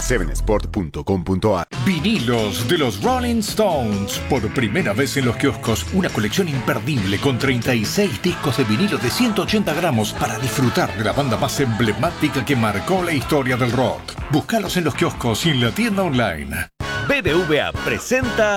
7sport.com.ar. Vinilos de los Rolling Stones. Por primera vez en los kioscos, una colección imperdible con 36 discos de vinilo de 180 gramos para disfrutar de la banda más emblemática que marcó la historia del rock. Búscalos en los kioscos y en la tienda online. BBVA presenta